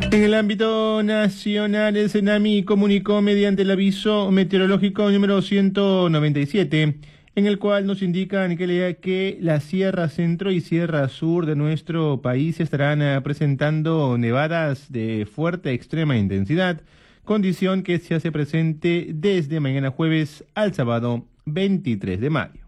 En el ámbito nacional, el CENAMI comunicó mediante el aviso meteorológico número 197, en el cual nos indican que la Sierra Centro y Sierra Sur de nuestro país estarán presentando nevadas de fuerte a extrema intensidad, condición que se hace presente desde mañana jueves al sábado 23 de mayo.